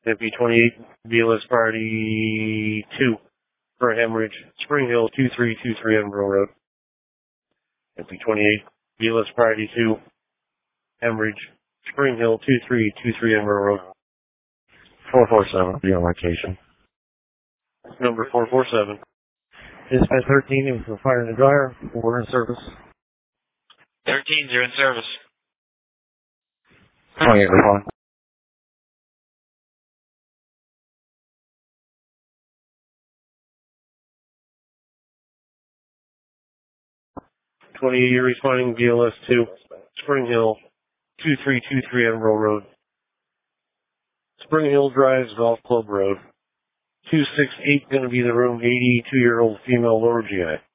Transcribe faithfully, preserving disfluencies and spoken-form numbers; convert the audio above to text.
M P twenty-eight, B L S Priority two for hemorrhage, Spring Hill two three two three Edinburgh Road. M P twenty-eight, B L S Priority two, hemorrhage, Spring Hill two three two three Edinburgh Road. four four seven, be on location. Number four four seven. Dispatch thirteen, it was for fire in the dryer. We're in service. thirteen, you're in service. twenty-eight, respond. twenty-eight, you're responding B L S two, Spring Hill two three two three Edinburgh Road. Spring Hill Drive, Golf Club Road. two six eight, going to be the room, eighty-two-year-old female lower G I.